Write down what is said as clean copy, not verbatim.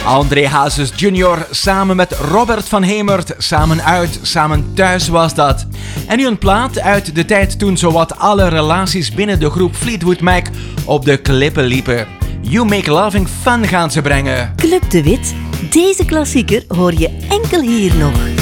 André Hazes Jr. samen met Robert van Hemert, samen uit, samen thuis was dat. En nu een plaat uit de tijd toen zowat alle relaties binnen de groep Fleetwood Mac op de klippen liepen. You Make Loving Fun gaan ze brengen. Club de Wit, deze klassieker hoor je enkel hier nog.